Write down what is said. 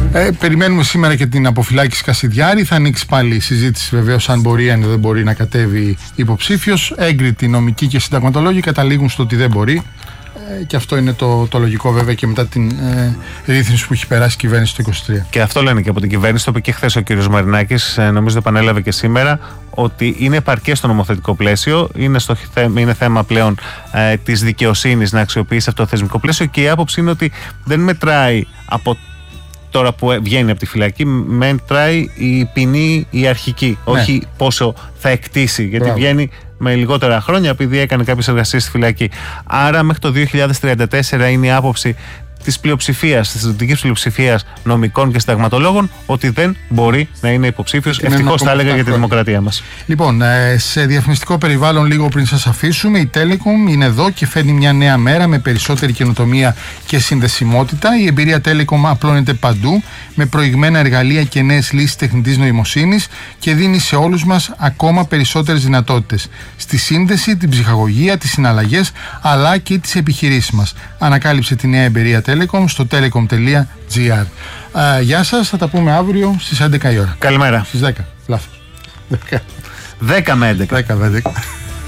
Περιμένουμε σήμερα και την αποφυλάκηση Κασιδιάρη. Θα ανοίξει πάλι η συζήτηση βεβαίως αν μπορεί, αν δεν μπορεί να κατέβει υποψήφιος. Έγκριτοι νομικοί και συνταγματολόγοι καταλήγουν στο ότι δεν μπορεί. Και αυτό είναι το λογικό βέβαια και μετά την ρύθμιση που έχει περάσει η κυβέρνηση το 2023. Και αυτό λένε και από την κυβέρνηση, το είπε και χθες ο κ. Μαρινάκης, νομίζω το επανέλαβε και σήμερα, ότι είναι επαρκές το νομοθετικό πλαίσιο, είναι θέμα πλέον της δικαιοσύνης να αξιοποιήσει αυτό το θεσμικό πλαίσιο και η άποψη είναι ότι δεν μετράει από τώρα που βγαίνει από τη φυλακή, μετράει η ποινή η αρχική, όχι πόσο θα εκτίσει, γιατί βγαίνει με λιγότερα χρόνια επειδή έκανε κάποιες εργασίες στη φυλακή. Άρα μέχρι το 2034 είναι η άποψη της πλειοψηφίας, της δυτικής πλειοψηφίας νομικών και συνταγματολόγων ότι δεν μπορεί να είναι υποψήφιος. Ευτυχώς θα έλεγα για τη δημοκρατία μας. Λοιπόν, σε διαφημιστικό περιβάλλον λίγο πριν σας αφήσουμε, η Telecom είναι εδώ και φέρνει μια νέα μέρα με περισσότερη καινοτομία και συνδεσιμότητα. Η εμπειρία Telecom απλώνεται παντού με προηγμένα εργαλεία και νέες λύσεις τεχνητής νοημοσύνης και δίνει σε όλους μας ακόμα περισσότερες δυνατότητες στη σύνδεση, την ψυχαγωγία, τις συναλλαγές αλλά και τις επιχειρήσεις μας. Ανακάλυψε τη νέα εμπειρία Telecom στο telecom.gr. Γεια σας, θα τα πούμε αύριο στις 11 η ώρα. Καλημέρα. Στις 10, λάθος. 10 με 11. 10 με 11.